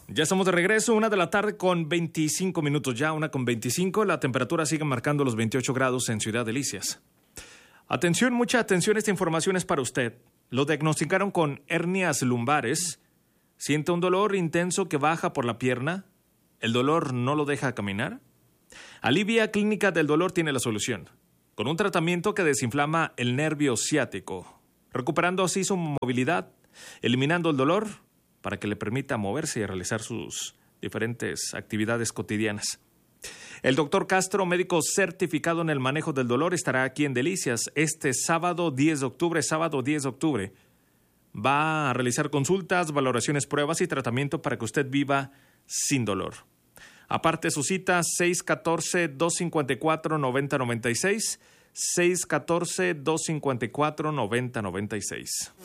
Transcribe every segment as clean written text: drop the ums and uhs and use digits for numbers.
Ya estamos de regreso, 1:00 con 25 minutos ya, 1:25. La temperatura sigue marcando los 28 grados en Ciudad Delicias. Atención, mucha atención, esta información es para usted. Lo diagnosticaron con hernias lumbares. ¿Siente un dolor intenso que baja por la pierna? ¿El dolor no lo deja caminar? Alivia Clínica del Dolor tiene la solución, con un tratamiento que desinflama el nervio ciático, recuperando así su movilidad, eliminando el dolor, para que le permita moverse y realizar sus diferentes actividades cotidianas. El doctor Castro, médico certificado en el manejo del dolor, estará aquí en Delicias este sábado 10 de octubre. Va a realizar consultas, valoraciones, pruebas y tratamiento para que usted viva sin dolor. Aparte su cita, 614-254-9096, 614-254-9096.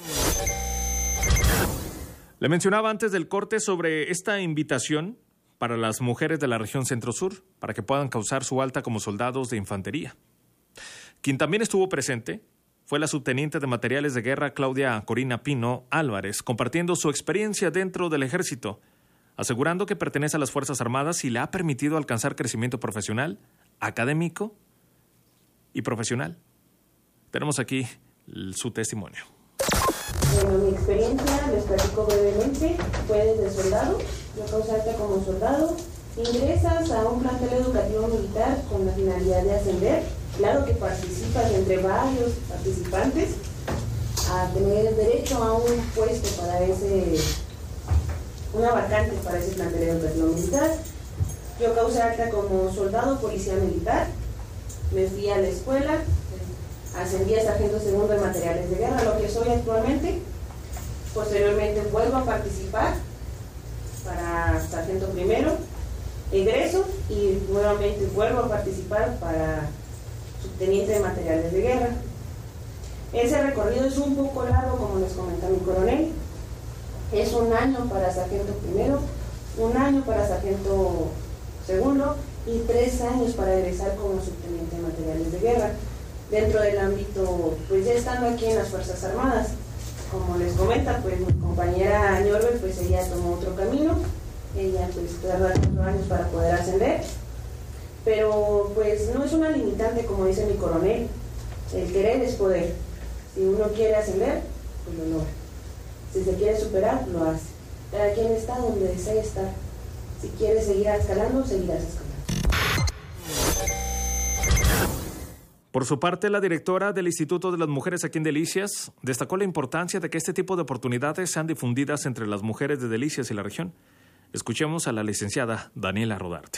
Le mencionaba antes del corte sobre esta invitación para las mujeres de la región Centro-Sur para que puedan causar su alta como soldados de infantería. Quien también estuvo presente fue la subteniente de materiales de guerra Claudia Corina Pino Álvarez, compartiendo su experiencia dentro del ejército, asegurando que pertenece a las Fuerzas Armadas y le ha permitido alcanzar crecimiento profesional, académico y profesional. Tenemos aquí su testimonio. Bueno, mi experiencia, les platico brevemente, fue desde soldado. Yo causarte como soldado, ingresas a un plantel educativo militar con la finalidad de ascender. Claro que participas entre varios participantes a tener derecho a un puesto para una vacante para ese plantel educativo militar. Yo causé acta como soldado policía militar, me fui a la escuela, ascendí a sargento segundo de materiales de guerra, lo que soy actualmente. Posteriormente vuelvo a participar para sargento primero, egreso y nuevamente vuelvo a participar para subteniente de materiales de guerra. Ese recorrido es un poco largo, como les comenta mi coronel. Es 1 año para sargento primero, 1 año para sargento segundo y 3 años para egresar como subteniente de materiales de guerra. Dentro del ámbito, pues ya estando aquí en las Fuerzas Armadas, como les comenta, pues mi compañera Ñorbe, pues ella tomó otro camino, ella pues tarda 4 años para poder ascender, pero pues no es una limitante, como dice mi coronel, el querer es poder. Si uno quiere ascender, pues lo logra. Si se quiere superar, lo hace. Cada quien está donde desea estar. Si quieres seguir escalando, seguirás escalando. Por su parte, la directora del Instituto de las Mujeres aquí en Delicias destacó la importancia de que este tipo de oportunidades sean difundidas entre las mujeres de Delicias y la región. Escuchemos a la licenciada Daniela Rodarte.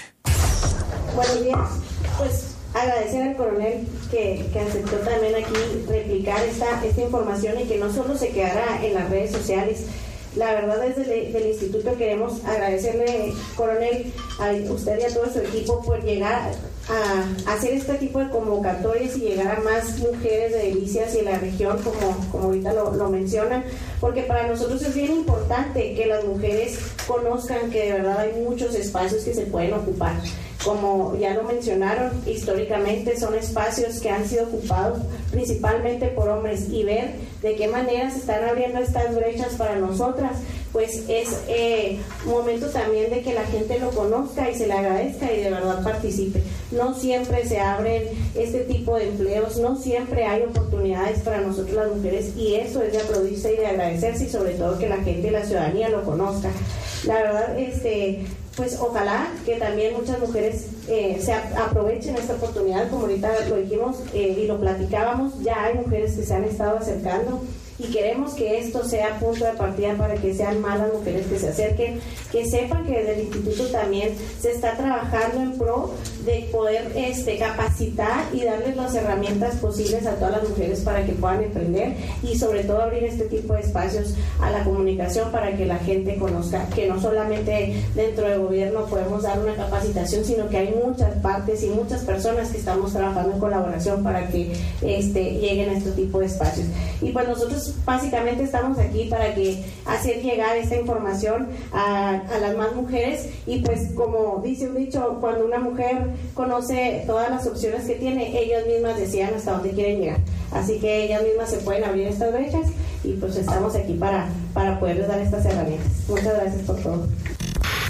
Buenos días. Pues agradecer al coronel que aceptó también aquí replicar esta información y que no solo se quedara en las redes sociales. La verdad, desde el instituto queremos agradecerle, coronel, a usted y a todo su equipo por llegar a hacer este tipo de convocatorias y llegar a más mujeres de Delicias y la región, como ahorita lo mencionan, porque para nosotros es bien importante que las mujeres conozcan que de verdad hay muchos espacios que se pueden ocupar. Como ya lo mencionaron, históricamente son espacios que han sido ocupados principalmente por hombres, y ver de qué manera se están abriendo estas brechas para nosotras, pues es momento también de que la gente lo conozca y se le agradezca y de verdad participe. No siempre se abren este tipo de empleos, no siempre hay oportunidades para nosotros las mujeres, y eso es de aplaudirse y de agradecerse, y sobre todo que la gente y la ciudadanía lo conozca. La verdad, pues ojalá que también muchas mujeres se aprovechen esta oportunidad, como ahorita lo dijimos y lo platicábamos. Ya hay mujeres que se han estado acercando y queremos que esto sea punto de partida para que sean más las mujeres que se acerquen, que sepan que desde el instituto también se está trabajando en pro de poder capacitar y darles las herramientas posibles a todas las mujeres para que puedan emprender, y sobre todo abrir este tipo de espacios a la comunicación para que la gente conozca que no solamente dentro del gobierno podemos dar una capacitación, sino que hay muchas partes y muchas personas que estamos trabajando en colaboración para que lleguen a este tipo de espacios. Y pues nosotros básicamente estamos aquí para hacer llegar esta información a las más mujeres, y pues como dice un dicho, cuando una mujer conoce todas las opciones que tiene, ellas mismas decían hasta dónde quieren llegar. Así que ellas mismas se pueden abrir estas brechas, y pues estamos aquí para poderles dar estas herramientas. Muchas gracias por todo.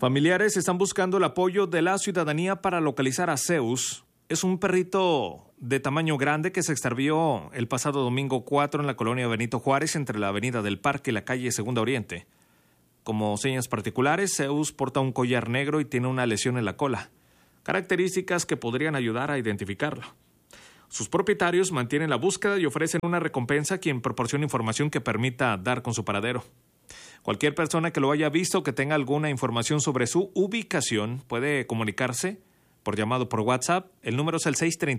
Familiares están buscando el apoyo de la ciudadanía para localizar a Zeus. Es un perrito de tamaño grande que se extravió el pasado domingo 4 en la colonia Benito Juárez, entre la avenida del Parque y la calle Segunda Oriente. Como señas particulares, Zeus porta un collar negro y tiene una lesión en la cola, características que podrían ayudar a identificarlo. Sus propietarios mantienen la búsqueda y ofrecen una recompensa a quien proporcione información que permita dar con su paradero. Cualquier persona que lo haya visto o que tenga alguna información sobre su ubicación puede comunicarse por llamado por WhatsApp. El número es el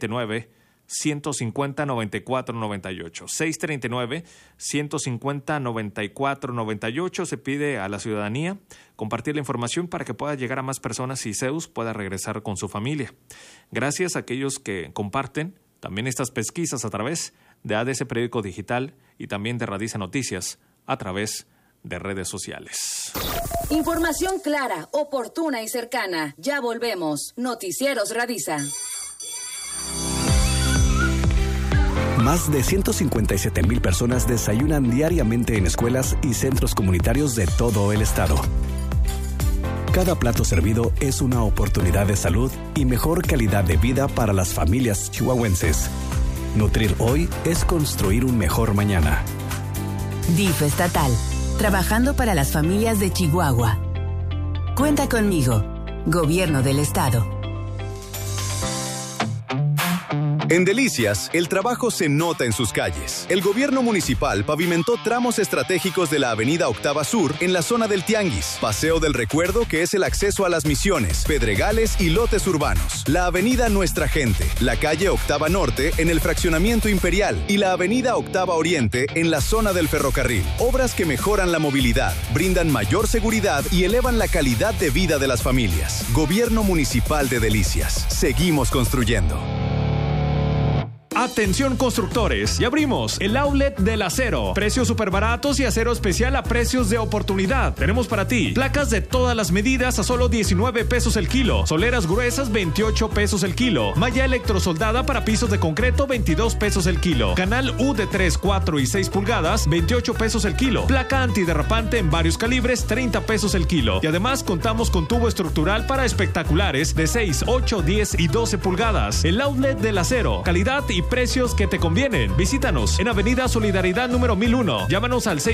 639-150-9498. 639-150-9498. Se pide a la ciudadanía compartir la información para que pueda llegar a más personas y Zeus pueda regresar con su familia. Gracias a aquellos que comparten también estas pesquisas a través de ADC Periódico Digital y también de Radiza Noticias a través de redes sociales. Información clara, oportuna y cercana. Ya volvemos. Noticieros Radiza. Más de 157,000 personas desayunan diariamente en escuelas y centros comunitarios de todo el estado. Cada plato servido es una oportunidad de salud y mejor calidad de vida para las familias chihuahuenses. Nutrir hoy es construir un mejor mañana. DIF estatal, trabajando para las familias de Chihuahua. Cuenta conmigo, Gobierno del Estado. En Delicias, el trabajo se nota en sus calles. El gobierno municipal pavimentó tramos estratégicos de la avenida Octava Sur en la zona del Tianguis, Paseo del Recuerdo, que es el acceso a Las Misiones, Pedregales y lotes urbanos, la avenida Nuestra Gente, la calle Octava Norte en el fraccionamiento Imperial y la avenida Octava Oriente en la zona del ferrocarril. Obras que mejoran la movilidad, brindan mayor seguridad y elevan la calidad de vida de las familias. Gobierno Municipal de Delicias. Seguimos construyendo. Atención constructores, ya abrimos el outlet del acero. Precios súper baratos y acero especial a precios de oportunidad. Tenemos para ti placas de todas las medidas a solo 19 pesos el kilo. Soleras gruesas 28 pesos el kilo. Malla electrosoldada para pisos de concreto 22 pesos el kilo. Canal U de 3, 4 y 6 pulgadas 28 pesos el kilo. Placa antiderrapante en varios calibres 30 pesos el kilo. Y además contamos con tubo estructural para espectaculares de 6, 8, 10 y 12 pulgadas. El outlet del acero. Calidad y precios que te convienen. Visítanos en Avenida Solidaridad número 1001. Llámanos al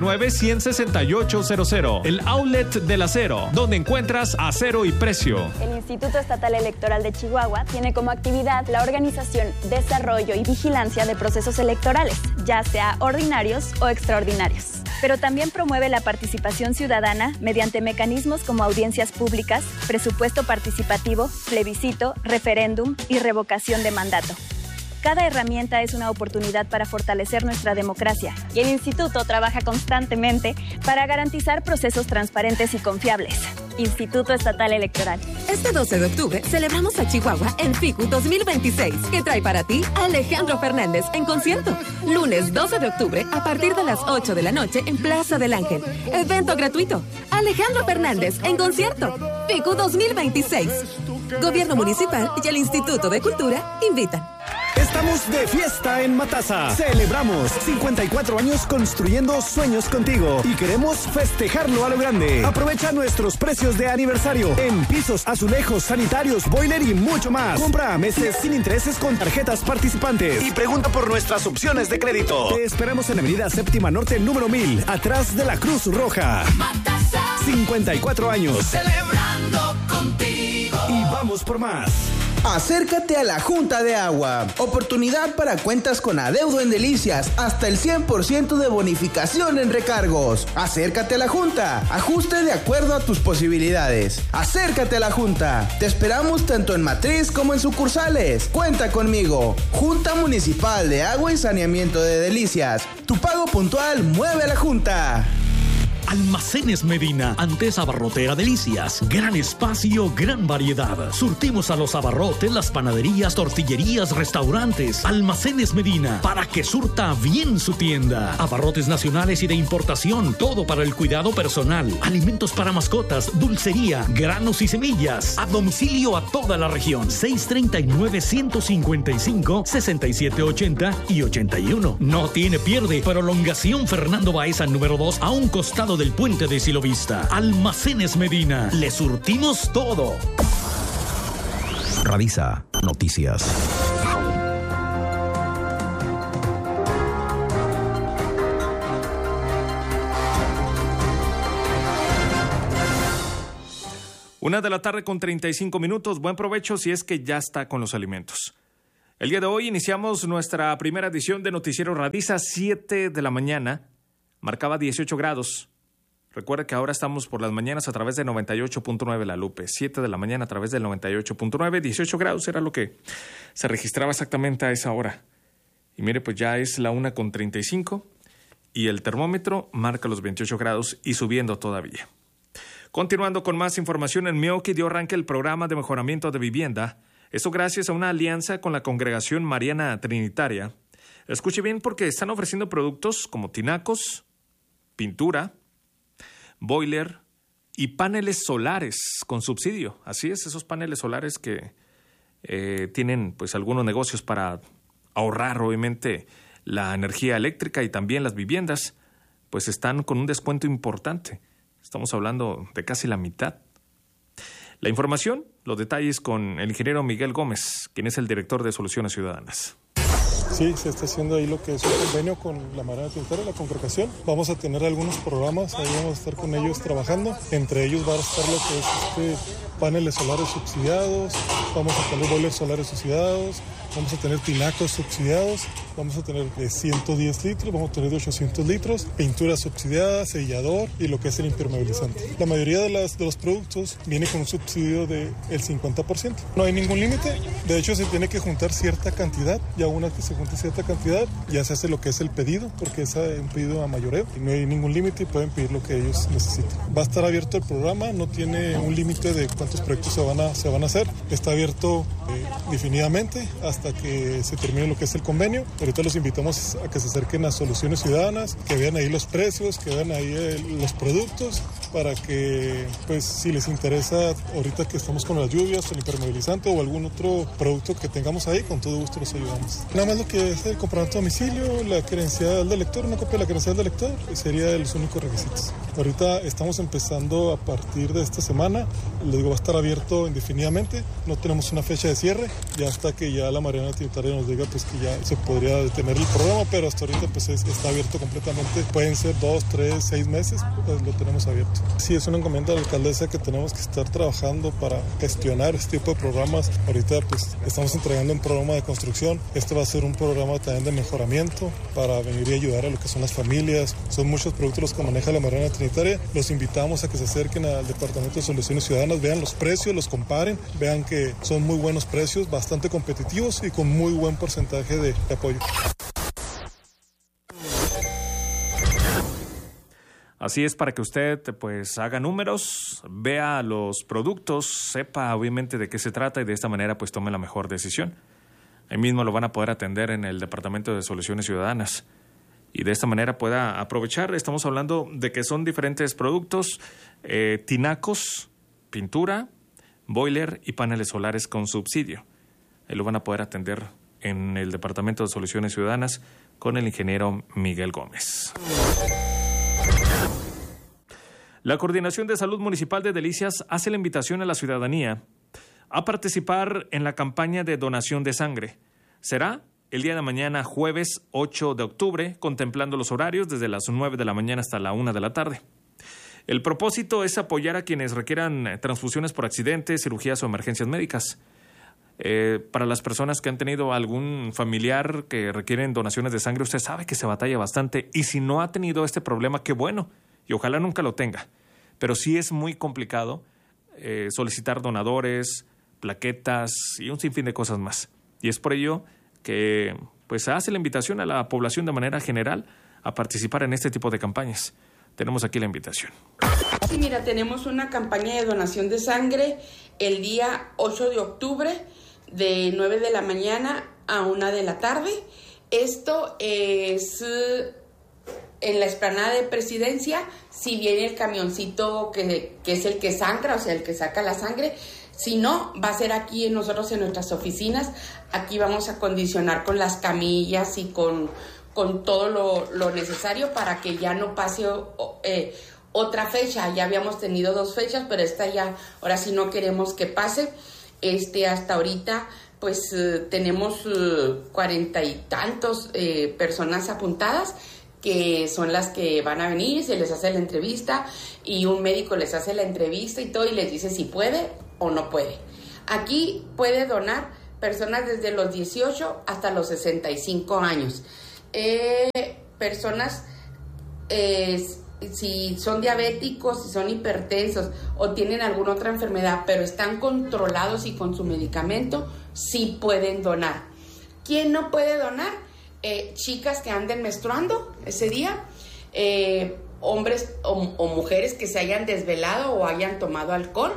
639-16800. El outlet del acero, donde encuentras acero y precio. El Instituto Estatal Electoral de Chihuahua tiene como actividad la organización, desarrollo y vigilancia de procesos electorales, ya sea ordinarios o extraordinarios. Pero también promueve la participación ciudadana mediante mecanismos como audiencias públicas, presupuesto participativo, plebiscito, referéndum y revocación de mandato. Cada herramienta es una oportunidad para fortalecer nuestra democracia y el Instituto trabaja constantemente para garantizar procesos transparentes y confiables. Instituto Estatal Electoral. Este 12 de octubre celebramos a Chihuahua en FICU 2026, que trae para ti a Alejandro Fernández en concierto. Lunes 12 de octubre a partir de las 8 de la noche en Plaza del Ángel. Evento gratuito. Alejandro Fernández en concierto. FICU 2026. Gobierno Municipal y el Instituto de Cultura invitan. Estamos de fiesta en Matasa. Celebramos 54 años construyendo sueños contigo y queremos festejarlo a lo grande. Aprovecha nuestros precios de aniversario en pisos, azulejos, sanitarios, boiler y mucho más. Compra meses sin intereses con tarjetas participantes y pregunta por nuestras opciones de crédito. Te esperamos en Avenida Séptima Norte número 1000, atrás de la Cruz Roja. Matasa. 54 años. Celebrando contigo. Y vamos por más. Acércate a la Junta de Agua. Oportunidad para cuentas con adeudo en Delicias. Hasta el 100% de bonificación en recargos. Acércate a la Junta. Ajuste de acuerdo a tus posibilidades. Acércate a la Junta. Te esperamos tanto en matriz como en sucursales. Cuenta conmigo. Junta Municipal de Agua y Saneamiento de Delicias. Tu pago puntual mueve a la Junta. Almacenes Medina, antes Abarrotera Delicias. Gran espacio, gran variedad. Surtimos a los abarrotes, las panaderías, tortillerías, restaurantes. Almacenes Medina, para que surta bien su tienda. Abarrotes nacionales y de importación, todo para el cuidado personal. Alimentos para mascotas, dulcería, granos y semillas. A domicilio a toda la región. 639-155-6780 y 81. No tiene pierde. Prolongación Fernando Baeza número 2, a un costado de del puente de Silovista. Almacenes Medina. Le surtimos todo. Radisa Noticias. Una de la tarde con 35 minutos. Buen provecho si es que ya está con los alimentos. El día de hoy iniciamos nuestra primera edición de Noticiero Radisa, 7 de la mañana. Marcaba 18 grados. Recuerda que ahora estamos por las mañanas a través de 98.9 La Lupe. 7 de la mañana a través del 98.9. 18 grados era lo que se registraba exactamente a esa hora. Y mire, pues ya es la 1:35 y el termómetro marca los 28 grados y subiendo todavía. Continuando con más información, en Meoqui dio arranque el programa de mejoramiento de vivienda. Esto gracias a una alianza con la Congregación Mariana Trinitaria. Escuche bien porque están ofreciendo productos como tinacos, pintura, boiler y paneles solares con subsidio. Así es, esos paneles solares que tienen pues algunos negocios para ahorrar obviamente la energía eléctrica y también las viviendas, pues están con un descuento importante. Estamos hablando de casi la mitad. La información, los detalles con el ingeniero Miguel Gómez, quien es el director de Soluciones Ciudadanas. Sí, se está haciendo ahí lo que es un convenio con la Mariana Trinitaria, la congregación. Vamos a tener algunos programas, ahí vamos a estar con ellos trabajando. Entre ellos va a estar lo que es paneles solares subsidiados, vamos a tener boilers solares subsidiados, vamos a tener tinacos subsidiados, vamos a tener de 110 litros, vamos a tener de 800 litros, pintura subsidiada, sellador y lo que es el impermeabilizante. La mayoría de los productos viene con un subsidio del 50%. No hay ningún límite, de hecho se tiene que juntar cierta cantidad, ya una que se junte cierta cantidad, ya se hace lo que es el pedido, porque es un pedido a mayoreo y no hay ningún límite y pueden pedir lo que ellos necesiten. Va a estar abierto el programa, no tiene un límite de cuántos proyectos se van a hacer, está abierto definidamente hasta que se termine lo que es el convenio. Ahorita los invitamos a que se acerquen a Soluciones Ciudadanas, que vean ahí los precios, que vean ahí los productos, para que, pues, si les interesa, ahorita que estamos con las lluvias, el impermeabilizante o algún otro producto que tengamos ahí, con todo gusto los ayudamos. Nada más lo que es el comprobante de domicilio, la credencial del lector, una copia de la credencial del lector, sería los únicos requisitos. Ahorita estamos empezando a partir de esta semana, les digo, va a estar abierto indefinidamente, no tenemos una fecha de cierre, ya hasta que ya la Mariana Trinitaria nos diga pues que ya se podría detener el programa, pero hasta ahorita pues está abierto completamente, pueden ser 2, 3, 6 meses, pues lo tenemos abierto. Sí, es una encomienda de la alcaldesa que tenemos que estar trabajando para gestionar este tipo de programas. Ahorita pues estamos entregando un programa de construcción, este va a ser un programa también de mejoramiento para venir y ayudar a lo que son las familias, son muchos productos los que maneja la Mariana Trinitaria, los invitamos a que se acerquen al Departamento de Soluciones Ciudadanas, vean los precios, los comparen, vean que son muy buenos precios, bastante competitivos y con muy buen porcentaje de apoyo. Así es, para que usted pues haga números, vea los productos, sepa obviamente de qué se trata y de esta manera pues tome la mejor decisión. Ahí mismo lo van a poder atender en el Departamento de Soluciones Ciudadanas y de esta manera pueda aprovechar. Estamos hablando de que son diferentes productos, tinacos, pintura, boiler y paneles solares con subsidio. Ahí lo van a poder atender en el Departamento de Soluciones Ciudadanas con el ingeniero Miguel Gómez. La Coordinación de Salud Municipal de Delicias hace la invitación a la ciudadanía a participar en la campaña de donación de sangre. Será el día de mañana, jueves 8 de octubre, contemplando los horarios desde las 9 de la mañana hasta la 1 de la tarde. El propósito es apoyar a quienes requieran transfusiones por accidentes, cirugías o emergencias médicas. Para las personas que han tenido algún familiar que requieren donaciones de sangre, usted sabe que se batalla bastante y si no ha tenido este problema, qué bueno, y ojalá nunca lo tenga. Pero sí es muy complicado solicitar donadores, plaquetas y un sinfín de cosas más. Y es por ello que pues hace la invitación a la población de manera general a participar en este tipo de campañas. Tenemos aquí la invitación. Sí, mira, tenemos una campaña de donación de sangre el día 8 de octubre de 9 de la mañana a 1 de la tarde. Esto es en la explanada de Presidencia. Si viene el camioncito que es el que sangra, o sea, el que saca la sangre. Si no, va a ser aquí nosotros en nuestras oficinas. Aquí vamos a condicionar con las camillas y con todo lo necesario para que ya no pase otra fecha. Ya habíamos tenido 2 fechas, pero esta ya, ahora sí no queremos que pase. Hasta ahorita pues tenemos 40 y tantos personas apuntadas, que son las que van a venir, se les hace la entrevista y un médico les hace la entrevista y todo y les dice si puede o no puede. Aquí puede donar personas desde los 18 hasta los 65 años. Personas, si son diabéticos, si son hipertensos o tienen alguna otra enfermedad, pero están controlados y con su medicamento, sí pueden donar. ¿Quién no puede donar? Chicas que anden menstruando ese día, hombres o mujeres que se hayan desvelado o hayan tomado alcohol.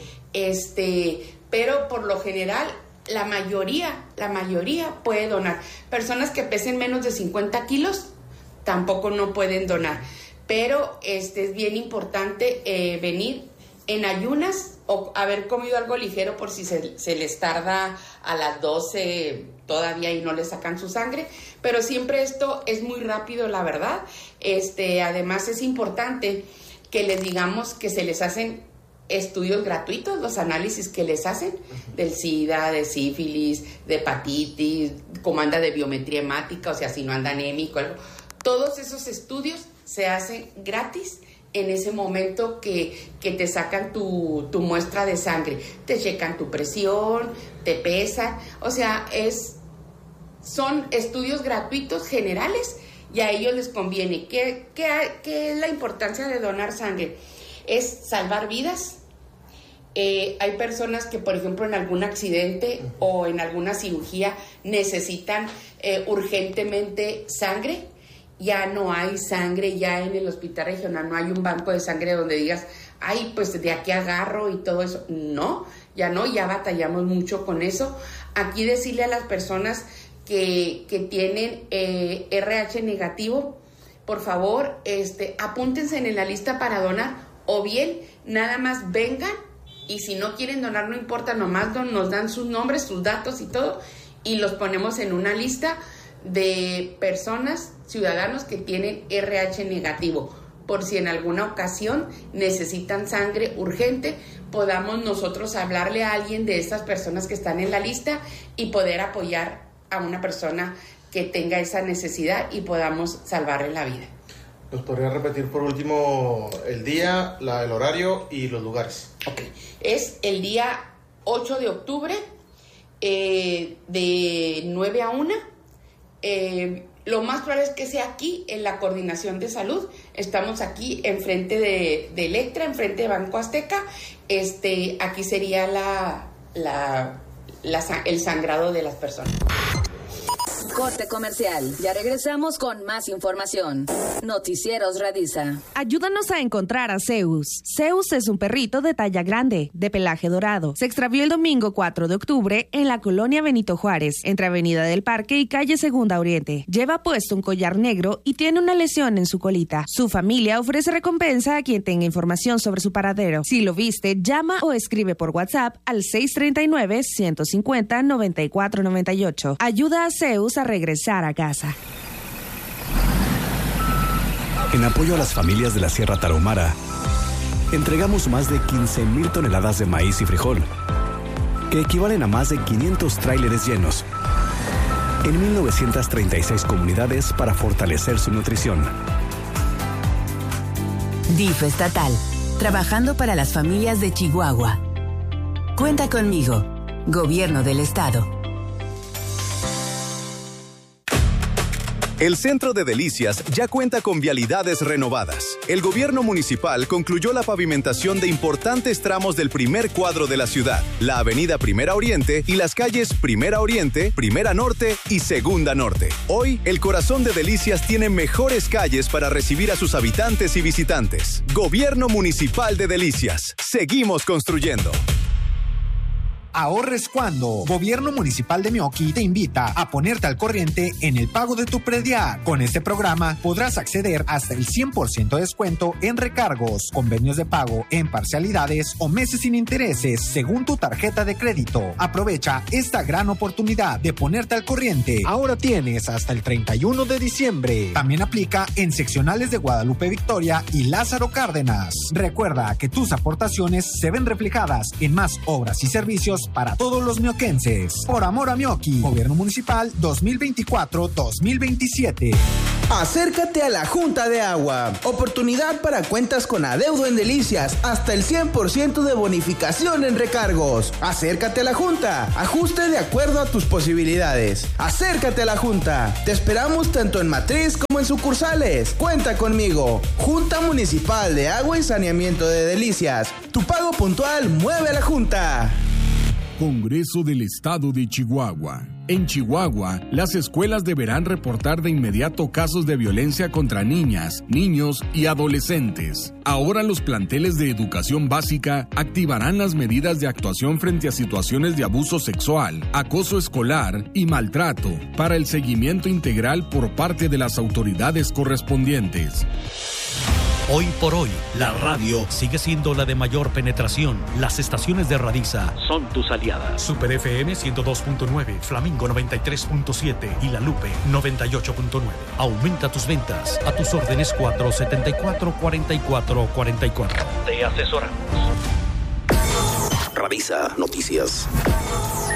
Pero por lo general la mayoría puede donar. Personas que pesen menos de 50 kilos tampoco no pueden donar. Pero es bien importante venir en ayunas o haber comido algo ligero por si se les tarda a las 12 todavía y no les sacan su sangre. Pero siempre esto es muy rápido, la verdad. Además es importante que les digamos que se les hacen estudios gratuitos, los análisis que les hacen del SIDA, de sífilis, de hepatitis, cómo anda de biometría hemática, o sea, si no anda anémico, algo. Todos esos estudios se hacen gratis en ese momento que te sacan tu muestra de sangre. Te checan tu presión, te pesan, o sea, son estudios gratuitos generales y a ellos les conviene. ¿Qué es la importancia de donar sangre? Es salvar vidas. Hay personas que, por ejemplo, en algún accidente o en alguna cirugía necesitan urgentemente sangre. Ya no hay sangre, ya en el hospital regional no hay un banco de sangre donde digas, ay, pues de aquí agarro y todo eso. No, ya batallamos mucho con eso. Aquí decirle a las personas que tienen RH negativo, por favor, apúntense en la lista para donar, o bien nada más vengan y si no quieren donar no importa, nomás nos dan sus nombres, sus datos y todo y los ponemos en una lista de personas, ciudadanos que tienen RH negativo, por si en alguna ocasión necesitan sangre urgente, podamos nosotros hablarle a alguien de estas personas que están en la lista y poder apoyar a una persona que tenga esa necesidad y podamos salvarle la vida. ¿Nos podría repetir por último el día, el horario y los lugares? Ok, es el día 8 de octubre de 9 a 1. Lo más probable es que sea aquí en la Coordinación de Salud. Estamos aquí enfrente de Electra, enfrente de Banco Azteca. Aquí sería el sangrado de las personas. Corte comercial. Ya regresamos con más información. Noticieros Radisa. Ayúdanos a encontrar a Zeus. Zeus es un perrito de talla grande, de pelaje dorado. Se extravió el domingo 4 de octubre en la colonia Benito Juárez, entre Avenida del Parque y calle Segunda Oriente. Lleva puesto un collar negro y tiene una lesión en su colita. Su familia ofrece recompensa a quien tenga información sobre su paradero. Si lo viste, llama o escribe por WhatsApp al 639-150-9498. Ayuda a Zeus a regresar a casa. En apoyo a las familias de la Sierra Tarahumara, entregamos más de 15,000 toneladas de maíz y frijol, que equivalen a más de 500 tráileres llenos, en 1,936 comunidades para fortalecer su nutrición. DIF estatal, trabajando para las familias de Chihuahua. Cuenta conmigo, Gobierno del Estado. El Centro de Delicias ya cuenta con vialidades renovadas. El gobierno municipal concluyó la pavimentación de importantes tramos del primer cuadro de la ciudad, la avenida Primera Oriente y las calles Primera Oriente, Primera Norte y Segunda Norte. Hoy, el corazón de Delicias tiene mejores calles para recibir a sus habitantes y visitantes. Gobierno Municipal de Delicias. Seguimos construyendo. Ahorres cuando. Gobierno Municipal de Meoqui te invita a ponerte al corriente en el pago de tu predial. Con este programa podrás acceder hasta el 100% de descuento en recargos, convenios de pago en parcialidades o meses sin intereses según tu tarjeta de crédito. Aprovecha esta gran oportunidad de ponerte al corriente. Ahora tienes hasta el 31 de diciembre. También aplica en seccionales de Guadalupe Victoria y Lázaro Cárdenas. Recuerda que tus aportaciones se ven reflejadas en más obras y servicios para todos los mioquenses. Por amor a Meoqui. Gobierno Municipal 2024-2027. Acércate a la Junta de Agua. Oportunidad para cuentas con adeudo en Delicias. Hasta el 100% de bonificación en recargos. Acércate a la Junta. Ajuste de acuerdo a tus posibilidades. Acércate a la Junta. Te esperamos tanto en matriz como en sucursales. Cuenta conmigo. Junta Municipal de Agua y Saneamiento de Delicias. Tu pago puntual mueve a la Junta. Congreso del Estado de Chihuahua. En Chihuahua, las escuelas deberán reportar de inmediato casos de violencia contra niñas, niños y adolescentes. Ahora los planteles de educación básica activarán las medidas de actuación frente a situaciones de abuso sexual, acoso escolar y maltrato para el seguimiento integral por parte de las autoridades correspondientes. Hoy por hoy, la radio sigue siendo la de mayor penetración. Las estaciones de Radiza son tus aliadas. Super FM 102.9, Flamingo 93.7 y La Lupe 98.9. Aumenta tus ventas. A tus órdenes 474-4444. Te asesoramos. Radiza Noticias.